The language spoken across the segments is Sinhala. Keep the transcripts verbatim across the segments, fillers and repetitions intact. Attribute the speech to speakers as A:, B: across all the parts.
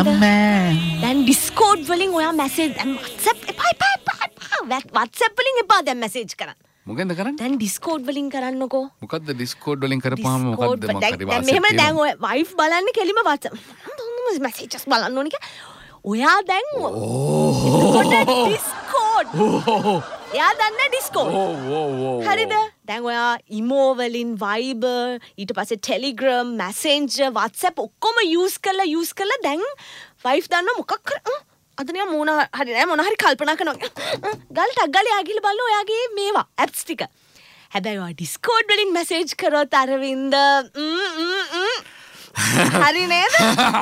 A: දැන් Discord වලින් ඔයා මැසේජ් දැන් WhatsApp එපා එපා එපා WhatsApp වලින් එපා දැන් මැසේජ් කරන්න.
B: මොකෙන්ද කරන්නේ?
A: දැන් Discord වලින් කරන්නකෝ.
B: මොකද්ද Discord වලින් කරපුවාම මොකද්ද මොකද
A: දැන් මෙහෙම දැන් ඔය wife බලන්නේ කෙලිම WhatsApp messages බලන්න ඕනේ කියලා. ඔයා දැන් Discord. එයා දන්නේ Discord. හරිද? දැන් ඔයා emo වලින් Viber ඊට පස්සේ Telegram, Messenger, WhatsApp ඔක්කොම use කරලා use කරලා දැන් wife දන්නවා මොකක් කර අද නිකන් මොන හරි නෑ මොන හරි කල්පනා කරනවා. ගල්ට ගලේ ආගිල බලන්න ඔයාගේ මේවා apps ටික. හැබැයි ඔයා Discord වලින් message කරොත් අරවින්ද හරි නේද?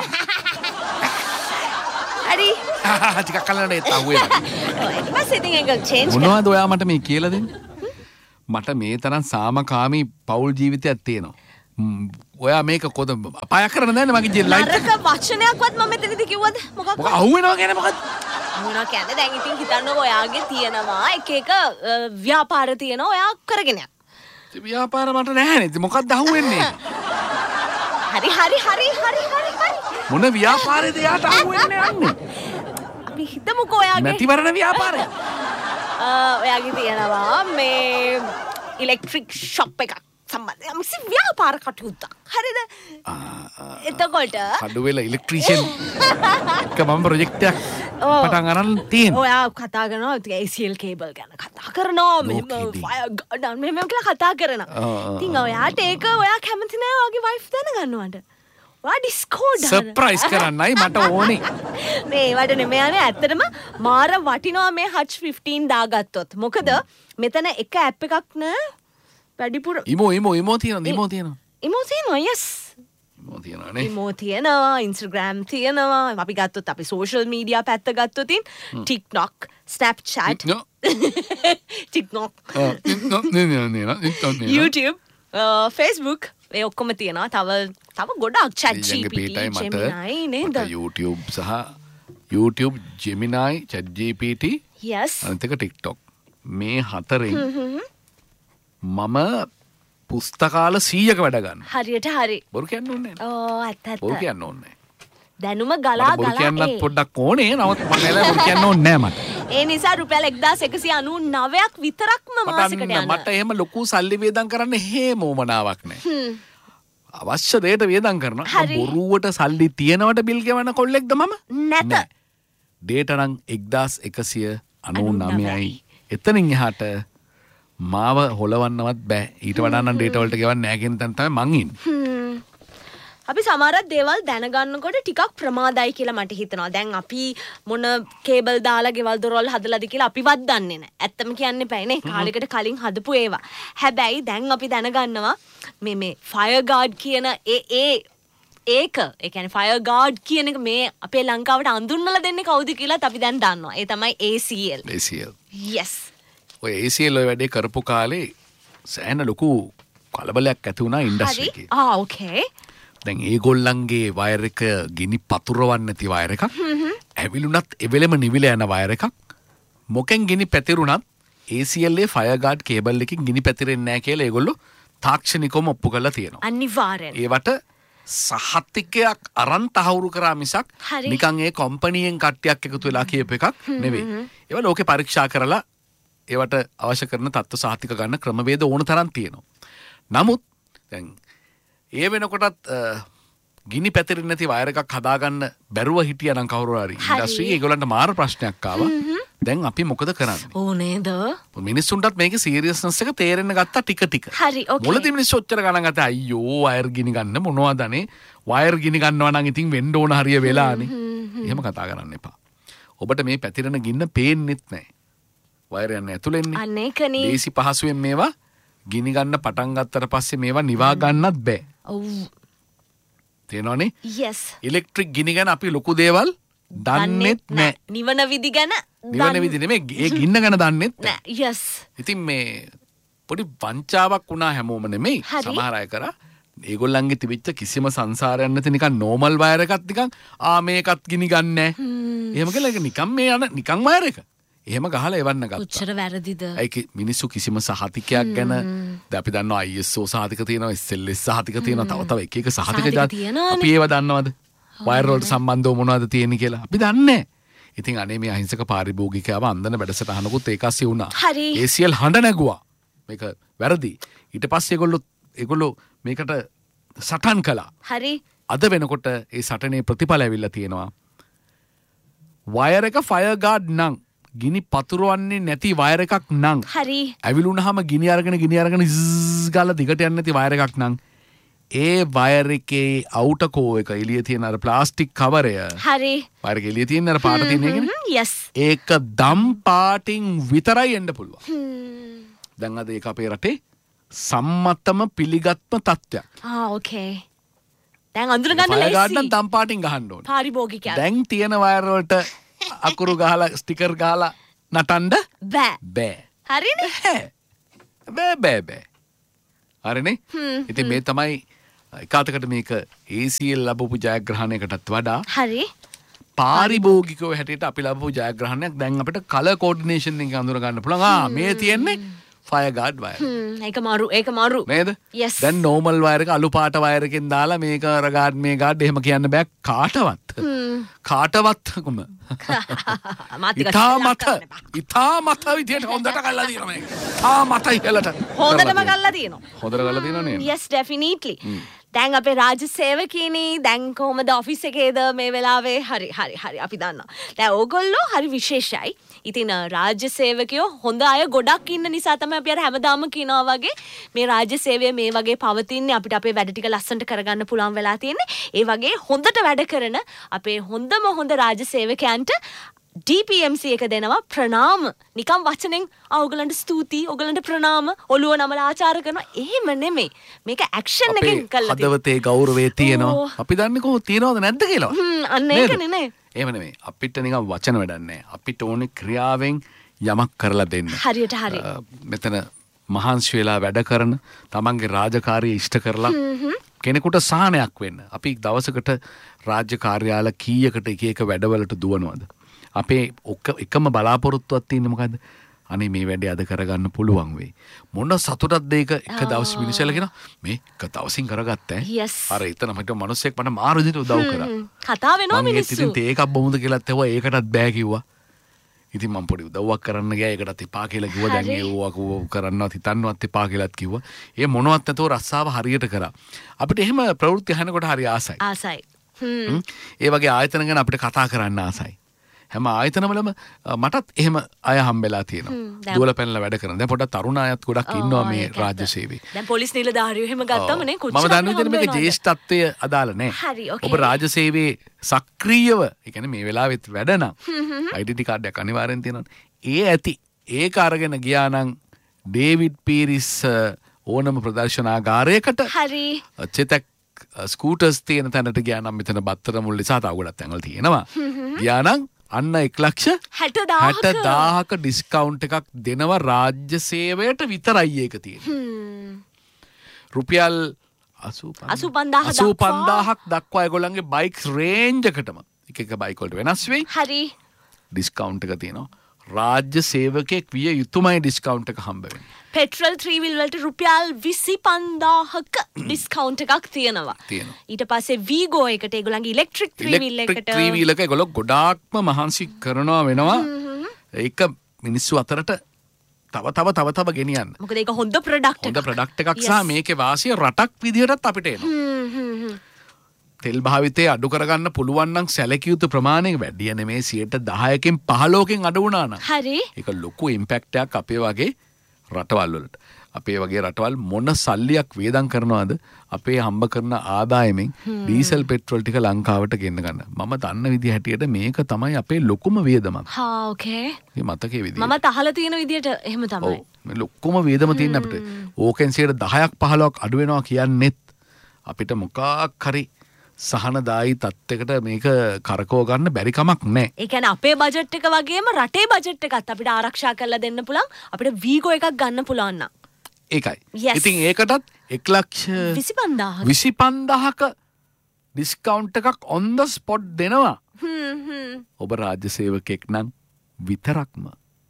A: හරි.
B: ටිකක් කලකට ඒත් අහුවේ.
A: ඊට පස්සේ ඉතින් ඒක change කරා.
B: මොනවද ඔයා මට මේ කියලා දෙන්නේ? මට මේ තරම් සාමකාමී පෞල් ජීවිතයක් තියෙනවා. ඔයා මේක කොද අපායක් කරන්න දැන්නේ මගේ ජී ලයිෆ්
A: එක වචනයක්වත් මම මෙතනදී කිව්වද මොකක්ද?
B: මොකක් අහුවෙනවා කියන්නේ මොකක්ද?
A: අහුවෙනවා කියන්නේ දැන් ඉතින් හිතන්නකෝ ඔයාගේ තියෙනවා එක එක ව්‍යාපාර තියෙනවා ඔයා කරගෙන යන.
B: ඒ ව්‍යාපාර මට නැහැනේ. ඉතින් මොකක්ද අහුවෙන්නේ?
A: හරි හරි හරි හරි හරි හරි.
B: මොන ව්‍යාපාරේද යාට අහුවෙන්නේ යන්නේ?
A: අපි හිතමුකෝ ඔයාගේ
B: නැතිවරණ ව්‍යාපාරය.
A: ඔයාගේ තියෙනවා මේ ඉලෙක්ට්‍රික් ෂොප් එකක් සම්බන්ධ යම්සි ව්‍යාපාර කටයුත්තක්. හරිද? එතකොට
B: කඩුවෙල ඉලෙක්ට්‍රීෂියන් එක මම ප්‍රොජෙක්ට් එකක් පටන් අරන් තියෙනවා.
A: ඔයා කතා කරනවා A C L cable ගැන කතා කරනවා මෙහෙම ෆයර් ගාඩන් මෙහෙම කියලා කතා කරනවා. ඉතින් ඔයාට ඒක ඔයා කැමති නෑ ඔයාගේ වයිෆ් දැනගන්නවට. ඔයා Discord
B: සර්ප්‍රයිස් කරන්නයි මට ඕනේ.
A: මේ වට නෙමෙයි යන්නේ ඇත්තටම මාර වටිනවා මේ Hutch fifteen දාගත්තොත්. මොකද මෙතන එක ඇප් එකක් නෑ වැඩිපුර
B: ඉමෝ ඉමෝ ඉමෝ තියෙනවා ඉමෝ තියෙනවා
A: ඉමෝ තියෙනවා yes
B: ඉමෝ තියෙනවා නේ
A: ඉමෝ තියෙනවා Instagram තියෙනවා අපි ගත්තොත් අපි social media පැත්ත ගත්තොත් TikTok Snapchat TikTok YouTube Facebook ඒ ඔක්කොම තියෙනවා තව තව ගොඩක් chat G P T Gemini නේද
B: YouTube සහ YouTube Gemini chat G P T
A: yes
B: අනිත් එක TikTok මේ හතරෙන් මම පුස්තකාල සීයක වැඩ ගන්න.
A: හරියට හරි.
B: බොරු කියන්න ඕනේ නැහැ.
A: ඕ ඇත්ත ඇත්ත.
B: බොරු කියන්න ඕනේ නැහැ.
A: දැනුම ගලා
B: බොරු
A: ගලා
B: කියන්නත් පොඩ්ඩක් ඕනේ. නමුත් මම එලා බොරු කියන්න ඕනේ නැහැ මට.
A: ඒ නිසා රුපියල් එක්දාස් එකසිය අනූනවයක් විතරක්ම මාසෙකට යනවා.
B: මට එහෙම ලොකු සල්ලි වේදම් කරන්න හේම උමනාවක් නැහැ. අවශ්‍ය දෙයට වේදම් කරනවා. බොරුවට සල්ලි තියනවට බිල් ගෙවන්න කොල්ලෙක්ද මම?
A: නැත.
B: ඩේටා නම් එක්දාස් එකසිය අනූනවයයි. එතනින් එහාට මාව හොලවන්නවත් බෑ. ඊට වඩා නම් ඩේටා වලට ගෙවන්න නැහැ කියන තැන තමයි මං ඉන්නේ.
A: අපි සමහරක් දේවල් දැනගන්නකොට ටිකක් ප්‍රමාදයි කියලා මට හිතෙනවා. දැන් අපි මොන කේබල් දාලා ගෙවල් දොරවල් හදලාද කියලා අපිවත් දන්නේ නැහැ. ඇත්තම කියන්න එපා නේ. කාලෙකට කලින් හදපු ඒවා. හැබැයි දැන් අපි දැනගන්නවා මේ මේ ෆයර් ගාඩ් කියන ඒ ඒ ඒක ඒ කියන්නේ ෆයර් ගාඩ් කියන එක මේ අපේ ලංකාවට අඳුන්වලා දෙන්නේ කවුද කියලාත් අපි දැන් දන්නවා. ඒ තමයි A C L.
B: A C L.
A: yes.
B: ඔය A C L ඔය වැඩේ කරපු කාලේ සෑහෙන ලොකු කලබලයක් ඇති වුණා ඉන්ඩස්ට්‍රි එකේ.
A: ආ ඕකේ.
B: දැන් ඒගොල්ලන්ගේ වයර් එක ගිනි පතුරවන්න නැති වයර් එකක්. ඇවිලුණත් එවෙලෙම නිවිල යන වයර් එකක්. මොකෙන් ගිනි පැතිරුණත් A C L A fire guard cable එකකින් ගිනි පැතිරෙන්නේ නැහැ කියලා ඒගොල්ලෝ තාක්ෂණිකවම ඔප්පු කරලා තියෙනවා.
A: අනිවාර්යෙන්.
B: ඒවට සහතිකයක් අරන් තහවුරු කරා මිසක් නිකන් ඒ කම්පැනියෙන් කට්ටියක් එකතු වෙලා කියප එකක් නෙවෙයි. ඒවා ලෝකේ පරීක්ෂා කරලා ඒවට අවශ්‍ය කරන තත්ත්ව සහතික ගන්න ක්‍රමවේද ඕන තරම් තියෙනවා. නමුත් දැන් ඒ වෙනකොටත් ගිනි පැතිරෙන්නේ නැති වයර් එකක් හදාගන්න බැරුව හිටියා නම් කවුරු හරි ඉන්ඩස්ට්‍රි ඒගොල්ලන්ට මාර ප්‍රශ්නයක් ආවා. දැන් අපි මොකද කරන්නේ?
A: ඕ නේද?
B: මිනිස්සුන්ටත් මේකේ සීරියස්නස් එක තේරෙන්න ගත්තා ටික ටික.
A: හරි ඕකේ.
B: මුලදී මිනිස්සු ඔච්චර ගණන් ගත්තා අයියෝ වයර් ගිනි ගන්න මොනවද අනේ වයර් ගිනි ගන්නවා නම් ඉතින් වෙන්න ඕන හරිය වෙලානේ. එහෙම කතා කරන්න එපා. ඔබට මේ පැතිරෙන ගින්න පේන්නෙත් නැහැ. වයර් යන්නේ ඇතුළෙන්නේ.
A: අන්න ඒකනේ.
B: දේසි පහසුවෙන් මේවා ගිනි ගන්න පටන් ගත්තට පස්සේ මේවා නිවා ගන්නත් බෑ.
A: ඔව්.
B: තේනවනේ?
A: yes.
B: ඉලෙක්ට්‍රික් ගිනි ගැන අපි ලොකු දේවල් දන්නෙත් නැහැ.
A: නිවන විදි ගැන
B: නිවන විදි නෙමෙයි ඒ ගින්න ගැන දන්නෙත්
A: නැහැ. yes.
B: ඉතින් මේ පොඩි වංචාවක් වුණා හැමෝම නෙමෙයි. සමහර අය කරා ඒගොල්ලන්ගේ තිබිච්ච කිසිම සංසාරයක් නැති නිකන් නෝමල් වයර් එකක් නිකන් ආ මේකත් ගිනි ගන්නෑ. එහෙම කියලා ඒක නිකන් මේ යන නිකන් වයර් එක. එහෙම ගහලා එවන්න ගත්තා.
A: කොච්චර වැරදිද?
B: ඒක මිනිස්සු කිසිම සහතිකයක් ගැන දැන් අපි දන්නවා I S O සහතික තියෙනවා, S L S සහතික තියෙනවා, තව තව එක එක සහතික જાති. අපි ඒව දන්නවද? වයර් වලට සම්බන්ධව මොනවද තියෙන්නේ කියලා අපි දන්නේ. ඉතින් අනේ මේ අහිංසක පාරිභෝගිකයව අන්දන වැඩසටහනකුත් ඒකස්සේ වුණා.
A: හරි.
B: ඒ සියල් හඬ නැගුවා. මේක වැරදි. ඊට පස්සේ ඒගොල්ලෝ ඒගොල්ලෝ මේකට සටන් කළා.
A: හරි.
B: අද වෙනකොට ඒ සටනේ ප්‍රතිඵල ඇවිල්ලා තියෙනවා. වයර් එක ෆයර් ගාඩ් නම් ගිනි පතුරවන්නේ නැති වයර් එකක් නම්
A: හරි.
B: ඇවිලුණාම ගිනි අරගෙන ගිනි අරගෙන zzz ගාලා දිගට යන්නේ නැති වයර් එකක් නම් ඒ වයර් එකේ අවුටර් කෝ එක එළියේ තියෙන අර ප්ලාස්ටික් කවරය
A: හරි.
B: වයර් එක එළියේ තියෙන අර පාට තියෙන එකනේ.
A: yes.
B: ඒක දම් පාටින් විතරයි එන්න පුළුවන්. දැන් අද ඒක අපේ රටේ සම්මතම පිළිගත්ම තත්ත්වයක්.
A: ආ ඕකේ. දැන් අඳුර ගන්න
B: ෆයර් ගාඩ් නම්
A: ලේසි.
B: දම් පාටින් ගහන්න ඕනේ.
A: පාරිභෝගිකයා.
B: දැන් තියෙන වයර් වලට අකුරු ගහලා ස්ටිකර් ගහලා නටන්න
A: බෑ.
B: බෑ.
A: හරිනේ.
B: බෑ බෑ බෑ. හරිනේ? ඉතින් මේ තමයි එකතකට මේක A C L ලැබපු ජයග්‍රහණයකටත් වඩා
A: හරි.
B: පාරිභෝගිකව හැටියට අපි ලැබපු ජයග්‍රහණයක් දැන් අපිට කලර් කෝඩිනේෂන් එක අඳුර ගන්න පුළුවන්. ආ මේ තියෙන්නේ ෆයර් ගාඩ් වයර්.
A: හ්ම් ඒක මාරු ඒක මාරු.
B: නේද?
A: Yes.
B: දැන් නෝමල් වයර් එක අලු පාට වයර් එකෙන් දාලා මේක අර ගාඩ් මේ ගාඩ් එහෙම කියන්න බෑ කාටවත්. කාටවත්කම. ඉතා මත ඉතා මත විදියට හොඳට කල්ලා තියෙනවා මේක. තා මතයි කියලාට.
A: හොඳටම ගල්ලා තියෙනවා.
B: හොඳට කල්ලා තියෙනවා නේද?
A: yes definitely. දැන් අපේ රාජ්‍ය සේවකීනි දැන් කොහමද ඔෆිස් එකේද මේ වෙලාවේ හරි හරි හරි අපි දන්නවා. දැන් ඕගොල්ලෝ හරි විශේෂයි. ඉතින් රාජ්‍ය සේවකයෝ හොඳ අය ගොඩක් ඉන්න නිසා තමයි අපි අර හැමදාම කියනවා වගේ මේ රාජ්‍ය සේවය මේ වගේ පවතින්නේ අපිට අපේ වැඩ ටික ලස්සනට කරගන්න පුළුවන් වෙලා තියෙන්නේ. ඒ වගේ හොඳට වැඩ කරන අපේ හොඳම හොඳ රාජ්‍ය සේවකයන්ට D P M C එක දෙනවා ප්‍රණාම. නිකම් වචනෙන් ඔයගලන්ට ස්තුතියි, ඔයගලන්ට ප්‍රණාම, ඔළුව නමලා ආචාර කරනවා. එහෙම නෙමෙයි. මේක ඇක්ෂන් එකකින් කළා තියෙනවා.
B: හදවතේ ගෞරවය තියෙනවා. අපි දන්නේ කොහොමද තියනවද නැද්ද කියලා.
A: හ්ම් අන්න ඒකනේ නේ.
B: එහෙම නෙමෙයි. අපිට නිකන් වචන වැඩක් නැහැ. අපිට ඕනේ ක්‍රියාවෙන් යමක් කරලා දෙන්න.
A: හරියට හරි.
B: මෙතන මහන්සි වෙලා වැඩ කරන, තමන්ගේ රාජකාරිය ඉෂ්ට කරලා කෙනෙකුට සහනයක් වෙන්න. අපි දවසකට රාජ්‍ය කාර්යාල කීයකට එක එක වැඩවලට දුවනවද? අපේ එකම බලාපොරොත්තුවක් තියෙන්නේ මොකද්ද? අනේ මේ වැඩේ අද කරගන්න පුළුවන් වෙයි. මොන සතුටක්ද ඒක එක දවස් මිනිස්සුලගෙන මේ එක දවසින් කරගත්තා ඈ. අර එතන මට මිනිස්සෙක් මට මාරු විදිහට උදව් කරා.
A: කතා වෙනවා මිනිස්සු.
B: මම ඉතින් ඒකක් බොමුද කියලාත් ඇහුවා ඒකටත් බෑ කිව්වා. ඉතින් මම පොඩි උදව්වක් කරන්න ගියා ඒකටත් එපා කියලා කිව්වා. දැන් ඒව කරන්නවත් හිතන්නවත් එපා කියලාත් කිව්වා. ඒ මොනවත් නැතුව රස්සාව හරියට කරා. අපිට එහෙම ප්‍රවෘත්ති අහනකොට හරි ආසයි.
A: ආසයි. හ්ම්.
B: ඒ වගේ ආයතන ගැන අපිට කතා කරන්න ආසයි. හැම ආයතනවලම මටත් එහෙම අය හම්බෙලා තියෙනවා. දුවල පැනලා වැඩ කරන. දැන් පොඩ්ඩක් තරුණ අයත් ගොඩක් ඉන්නවා මේ රාජ්‍ය සේවයේ.
A: දැන් පොලිස් නිලධාරියෝ එහෙම ගත්තම නේ කොච්චර
B: මම දන්න විදිහට මේක ජ්‍යෙෂ්ඨත්වය අදාළ නැහැ.
A: හරි ඕකේ.
B: ඔබ රාජ්‍ය සේවයේ සක්‍රීයව, ඒ කියන්නේ මේ වෙලාවෙත් වැඩ නම් ඩෙන්ටිටි කාඩ් එකක් අනිවාර්යෙන් තියෙනවනේ. ඒ ඇති. ඒක අරගෙන ගියා නම් ඩේවිඩ් පීරිස් ඕනම ප්‍රදර්ශනාගාරයකට
A: හරි.
B: චෙතක් ස්කූටර්ස් තියෙන තැනට ගියා නම් මෙතන බත්තර මුල්ලේ සහ තව ගොඩක් තැන්වල තියෙනවා. ගියා නම් අන්න එක ලක්ෂ හැට දාහක ඩිස්කවුන්ට් එකක් දෙනවා රාජ්‍ය සේවයට විතරයි ඒක තියෙන්නේ. රුපියල් අසූ පන්දාහක් දක්වා ඒගොල්ලන්ගේ බයික්ස් රේන්ජ් එකටම එක එක බයික් වලට වෙනස් වෙයි.
A: හරි.
B: ඩිස්කවුන්ට් එක තියෙනවා. රාජ්‍ය සේවකයෙක් විය යුතුමයි ඩිස්කවුන්ට් එක හම්බ වෙන්නේ.
A: පෙට්‍රල් ත්‍රී වීල් වලට රුපියල් විසි පන්දාහක ඩිස්කවුන්ට් එකක් තියෙනවා.
B: තියෙනවා.
A: ඊට පස්සේ වීගෝ එකට ඒගොල්ලන්ගේ ඉලෙක්ට්‍රික් ත්‍රී වීල් එකට
B: ඉලෙක්ට්‍රික් ත්‍රී වීල් එක ඒගොල්ලෝ ගොඩාක්ම මහන්සි කරනවා වෙනවා. ඒක මිනිස්සු අතරට තව තව තව තව ගෙනියන්න.
A: මොකද ඒක හොඳ ප්‍රොඩක්ට් එකක්.
B: හොඳ ප්‍රොඩක්ට් එකක් සහ මේකේ වාසිය රටක් විදිහටත් අපිට එනවා. තෙල් භාවිතය අඩු කරගන්න පුළුවන් නම් සැලකිය යුතු ප්‍රමාණය වැඩි නෙමේ සියයට දහයකින් පහළොවකින් අඩු වුණා නම්.
A: හරි.
B: ඒක ලොකු ඉම්පැක්ට් එකක් අපේ වගේ රටවල් වලට. අපේ වගේ රටවල් මොන සල්ලියක් වේදම් කරනවද අපේ හම්බ කරන ආදායමෙන් ඩීසල් පෙට්‍රෝල් ටික ලංකාවට ගෙන්න ගන්න. මම දන්න විදිහ හැටියට මේක තමයි අපේ ලොකුම වියදමක්.
A: හා ඕකේ.
B: මේ මතකයේ විදිහ.
A: මම අහලා තියෙන විදිහට එහෙම තමයි.
B: ඔව්. මේ ලොකුම වියදම තියෙන අපිට. ඕකෙන් සියයට දහයක් පහළොවක් අඩු වෙනවා කියන්නේත් අපිට මොකක් හරි සහනදායි තත්ත්වයකට මේක කරකව ගන්න බැරි කමක් නැහැ.
A: ඒ කියන්නේ අපේ බජට් එක වගේම රටේ බජට් එකත් අපිට ආරක්ෂා කරලා දෙන්න පුළුවන්. අපිට වීගෝ එකක් ගන්න පුළුවන් නම්.
B: ඒකයි. ඉතින් ඒකටත් එක ලක්ෂ
A: විසි පන්දාහක
B: විසි පන්දාහක ඩිස්කවුන්ට් එකක් on the spot දෙනවා.
A: හ්ම් හ්ම්.
B: ඔබ රාජ්‍ය සේවකෙක් නම් විතරක්ම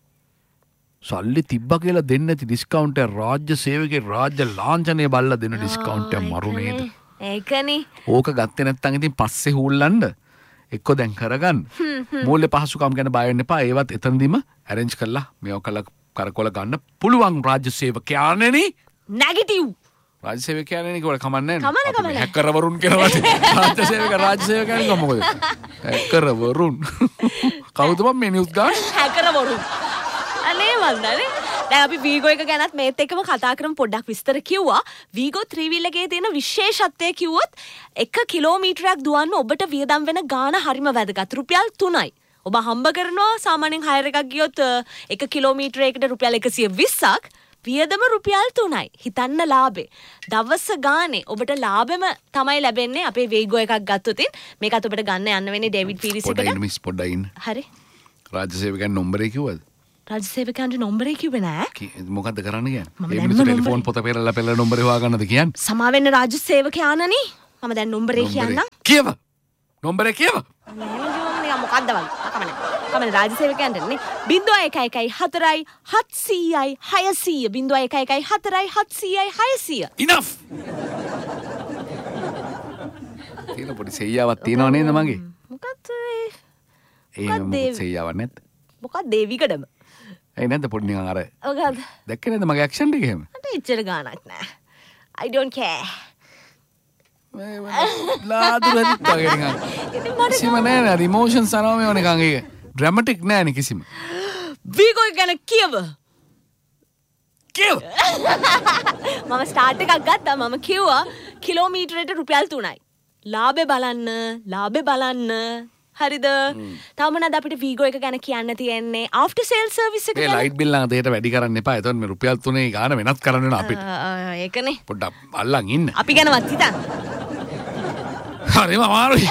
B: සල්ලි තිබ්බ කියලා දෙන්නේ නැති ඩිස්කවුන්ට් එක රාජ්‍ය සේවකේ රාජ්‍ය ලාංඡනය බල්ලා දෙන ඩිස්කවුන්ට් එක මරු නේද?
A: ඒකනේ.
B: ඕක ගත්තේ නැත්නම් ඉතින් පස්සේ හූල්ලන්න එක්ක දැන් කරගන්න. මූල්‍ය පහසුකම් ගැන බය වෙන්න එපා. ඒවත් එතනදිම arrange කරලා මේව කළා කරකොල ගන්න පුළුවන් රාජ්‍ය සේවකයාණෙනි.
A: නැගටිව්.
B: රාජ්‍ය සේවකයාණෙනි කියලා කමන්නේ නැහැ.
A: කමන්නේ කමන්නේ.
B: හැකරවරුන් කියලා වගේ. රාජ්‍ය සේවක රාජ්‍ය සේවකයන් කොහොම මොකද? හැකරවරුන්. කවුද මම මේ නිවුස් ගන්න?
A: හැකරවරුන්. අනේ වන්දනේ. දැන් අපි වීගෝ එක ගැනත් මේත් එක්කම කතා කරමු පොඩ්ඩක් විස්තර කිව්වා. වීගෝ three wheel එකේ තියෙන විශේෂත්වය කිව්වොත් එක කිලෝමීටරයක් දුවන්න ඔබට වියදම් වෙන ගාණ හරිම වැදගත්. රුපියල් තුනයි. ඔබ හම්බ කරනවා සාමාන්‍යයෙන් හයර් එකක් ගියොත් එක කිලෝමීටරයකට රුපියල් එකසිය විස්සක් වියදම රුපියල් තුනයි. හිතන්න ලාභේ. දවස ගානේ ඔබට ලාභෙම තමයි ලැබෙන්නේ අපේ වීගෝ එකක් ගත්තොත්. මේකත් ඔබට ගන්න යන්න වෙන්නේ ඩේවිඩ් පීරිස් එකට.
B: පොඩ්ඩයි මිස් පොඩ්ඩයි ඉන්න.
A: හරි.
B: රාජ්‍ය සේවකයන් නම්බරේ කිව්වද?
A: රාජ්‍ය සේවකයන්ට නම්බරේ කිව්වේ නෑ.
B: මොකද්ද කරන්න කියන්නේ? ඒ මිනිස්සු ටෙලිෆෝන් පොත පෙරලා පෙරලා නම්බරේ හොයාගන්නද කියන්නේ?
A: සමා වෙන්න රාජ්‍ය සේවකයාණනි. මම දැන් නම්බරේ කියන්නම්.
B: කියව. නම්බරේ කියව.
A: මොකක්ද වගේ? කමනේ. කමනේ රාජ්‍ය සේවකයන්ටනේ. zero one one one හතරයි හත්සීයයි හයසීය zero one one one හතරයි හත්සීයයි හයසීය.
B: Enough. තියෙන පොඩි සෙයියාවක් තියෙනව නේද මගේ?
A: මොකක්ද ඒ?
B: ඒ මොකද සෙයියාවක් නැද්ද?
A: මොකක්ද දේවිකඩම?
B: ඒ නැද්ද පොඩි නිකන් අර
A: මොකක්ද?
B: දැක්කේ නැද්ද මගේ ඇක්ෂන් එක එහෙම?
A: මට ඉච්චර ගානක් නෑ. I don't care.
B: මේ ලාදුර හිටගෙන නිකන්.
A: ඉතින් මට
B: කිසිම නෑ නේද ඉමෝෂන්ස් අරව මේව නිකන් ඒක ඩ්‍රැමැටික් නෑ නේ කිසිම.
A: වීගෝ ගැන කියව.
B: කියව.
A: මම ස්ටාර්ට් එකක් ගත්තා. මම කිව්වා කිලෝමීටරයට රුපියල් තුනයි. ලාභේ බලන්න, ලාභේ බලන්න. හරිද? තාම නේද අපිට වීගෝ එක ගැන කියන්න තියෙන්නේ ආෆ්ටර් සේල් සර්විස් එක
B: ගැන. ඒ ලයිට් බිල් නම් දෙයට වැඩි කරන්න එපා. එතකොට මේ රුපියල් තුනේ ගාන වෙනස් කරන්න වෙනවා අපිට.
A: ඒකනේ.
B: පොඩ්ඩක් අල්ලන් ඉන්න.
A: අපි ගැනවත් හිතන්න.
B: හරිම අමාරුයි.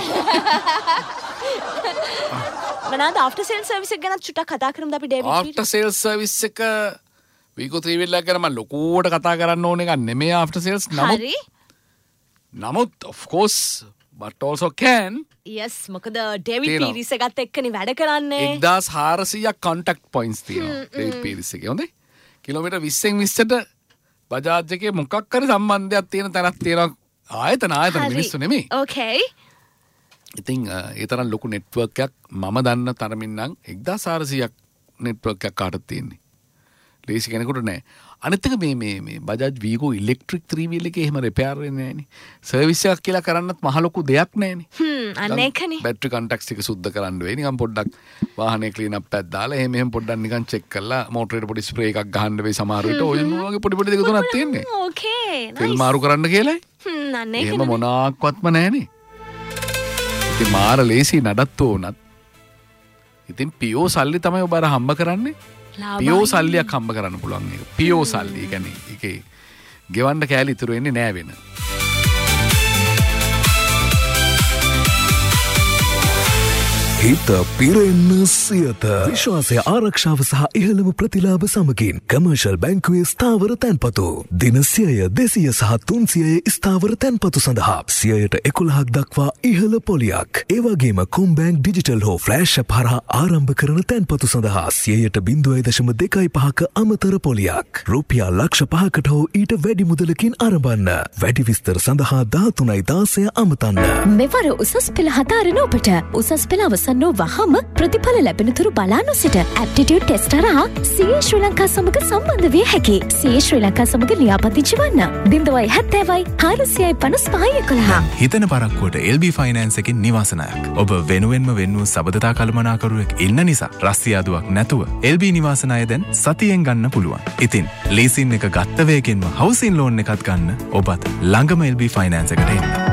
A: මනාද ආෆ්ටර් සේල් සර්විස් එක ගැන චුට්ටක් කතා කරමුද අපි David Peiris?
B: After sale service එක වීගෝ three wheel එක ගැන මම ලොකුවට කතා කරන්න ඕන එකක් නෙමෙයි ආෆ්ටර් සේල්ස්. නමුත්
A: හරි.
B: නමුත් of course but also can
A: yes මොකද ඩේවිඩ් පීරිස් එකත් එක්කනේ වැඩ කරන්නේ.
B: එක්දාස් හාරසීයක් contact points තියෙනවා ඩේවිඩ් පීරිස් එකේ. හොඳයි. කිලෝමීටර් විස්සෙන් විස්සට බජාජ් එකේ මොකක් හරි සම්බන්ධයක් තියෙන තැනක් තියෙනවා. ආයතන ආයතන මිනිස්සු නෙමෙයි.
A: ඕකේ.
B: ඉතින් ඒ තරම් ලොකු නෙට්වර්ක් එකක් මම දන්න තරමින් නම් එක්දාස් හාරසීයක් නෙට්වර්ක් එකක් කාටද තියෙන්නේ. ලේසි කෙනෙකුට නෑ. අනිත් එක මේ මේ මේ බජාජ් වීගෝ ඉලෙක්ට්‍රික් three wheel එකේ එහෙම රිපෙයාර් වෙන්නේ නෑනේ. සර්විස් එකක් කියලා කරන්නත් මහ ලොකු දෙයක් නෑනේ.
A: හ්ම් අන්න ඒකනේ.
B: බැටරි කන්ටැක්ට්ස් ටික සුද්ධ කරන්න වෙයි. නිකන් පොඩ්ඩක් වාහනේ ක්ලීන් අප් එකක් දාලා එහෙම එහෙම පොඩ්ඩක් නිකන් චෙක් කරලා මෝටරේට පොඩි ස්ප්‍රේ එකක් ගහන්න වෙයි සමහර විට. ඔය වගේ පොඩි පොඩි දෙක තුනක් තියෙන්නේ.
A: ඕකේ.
B: තෙල් මාරු කරන්න කියලායි.
A: හ්ම් අන්න ඒකනේ.
B: එහෙම මොනාක්වත්ම නෑනේ. ඉතින් මාර ලේසි නඩත්තු උනත් ඉතින් පියෝ සල්ලි තමයි ඔබ අර හම්බ කරන්නේ. පියෝ සල්ලියක් හම්බ කරන්න පුළුවන් එක. පියෝ සල්ලි කියන්නේ ඒකේ ගෙවන්න කෑලි ඉතුරු වෙන්නේ නෑ වෙන.
C: හිත පිරෙන්න සියත විශ්වාසය ආරක්ෂාව සහ ඉහළම ප්‍රතිලාභ සමගින් කමර්ෂල් බැංකුවේ ස්ථාවර තැන්පතු දින සියය දෙසිය සහ තුන්සියය ස්ථාවර තැන්පතු සඳහා සියයට එකොළහක් දක්වා ඉහළ පොලියක්. ඒ වගේම කොම්බැංක් ඩිජිටල් හෝ ෆ්ලෑෂ් ඇප් හරහා ආරම්භ කරන තැන්පතු සඳහා සියයට බිංදුවයි දශම දෙකයි පහක අමතර පොලියක්. රුපියල් ලක්ෂ පහකට හෝ ඊට වැඩි මුදලකින් ආරම්භන්න. වැඩි විස්තර සඳහා දහතුනයි දාසය අමතන්න.
D: මෙවර උසස් පෙළ හදාරන ඔබට උසස් පෙළ අවසන් නෝ වහම ප්‍රතිඵල ලැබෙනතුරු බලා නොසිට ඇප්ටිටියුඩ් ටෙස්ට් හරහා සීයේ ශ්‍රී ලංකා සමග සම්බන්ධ විය හැකියි. සීයේ ශ්‍රී ලංකා සමග ලියාපදිංචි වන්න. බිංදුවයි හැත්තෑවයි හාරසියයි පනස් පහයි එකොළහ.
E: හිතන පරක්කුවට එල් බී ෆයිනෑන්ස් එකෙන් නිවාස ණයක්. ඔබ වෙනුවෙන්ම වෙන්නු සබඳතා කළමනාකරුවෙක් ඉන්න නිසා රස්තියාදුවක් නැතුව එල් බී නිවාස ණය දැන් සතියෙන් ගන්න පුළුවන්. ඉතින් ලීසින් එක ගත්ත වේගෙන්ම හවුසින් ලෝන් එකක් ගන්න ඔබත් ළඟම එල් බී ෆයිනෑන්ස් එකට එන්න.